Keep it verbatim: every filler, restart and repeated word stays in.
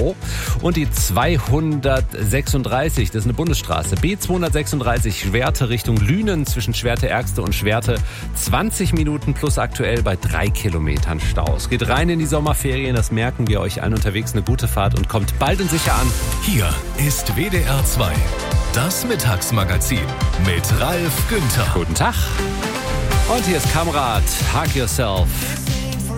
Euro. Und die zweihundertsechsunddreißig, das ist eine Bundesstraße, B zweihundertsechsunddreißig Schwerte Richtung Lünen zwischen Schwerte-Ergste und Schwerte. zwanzig Minuten plus aktuell bei drei Kilometern Stau. Es geht rein in die Sommerferien, das merken wir euch allen unterwegs. Eine gute Fahrt und kommt bald und sicher an. Hier ist W D R zwei, das Mittagsmagazin mit Ralf Günther. Guten Tag. Und hier ist Kamrat, Hug Yourself.